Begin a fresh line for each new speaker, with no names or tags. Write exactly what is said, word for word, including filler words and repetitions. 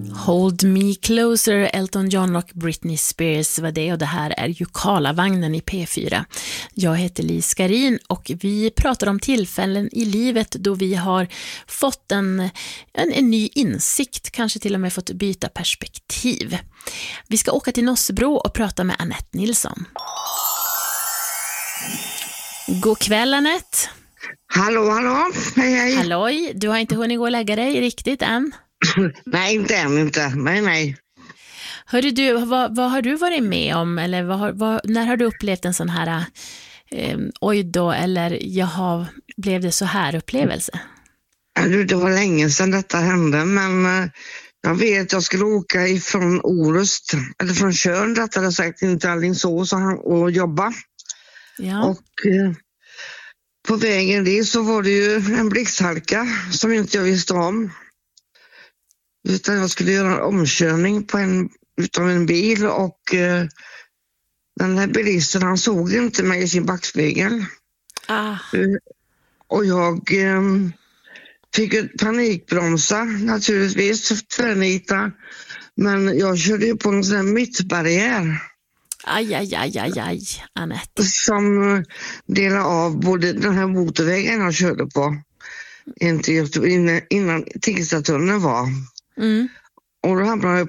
Hold Me Closer, Elton John och Britney Spears var det, och det här är ju Karlavagnen i P fyra. Jag heter Li Skarin och vi pratar om tillfällen i livet då vi har fått en, en, en ny insikt, kanske till och med fått byta perspektiv. Vi ska åka till Nossebro och prata med Annette Nilsson. God kväll, Annette.
Hallå, hallå. Hej, hej.
Halloj, du har inte hunnit gå och lägga dig riktigt än?
Nej, inte än inte. Nej, nej.
Hörru du, vad, vad har du varit med om? Eller vad, har- vad, när har du upplevt en sån här eh, oj då, eller jaha, blev det så här upplevelse?
Ja, du, det var länge sedan detta hände, men eh, jag vet att jag skulle åka ifrån Orust, eller från Tjörn, rättare sagt, in till Alingsås och, och jobba.
Ja,
Och eh, på vägen dit så var det ju en blixthalka som inte jag visste om. Utan jag skulle göra en omkörning på en, utav en bil och eh, den här bilisten, han såg inte mig i sin backspegel.
ah,
Eh, och jag eh, fick ett panikbromsa naturligtvis, tvärnita. Men jag körde ju på en sån här mittbarriär
aj, aj, aj, aj, aj, Annette.
som eh, delade av både den här motorvägen jag körde på in till Göteborg, innan, innan Tingstadtunneln var.
Mm.
Och då hamnade jag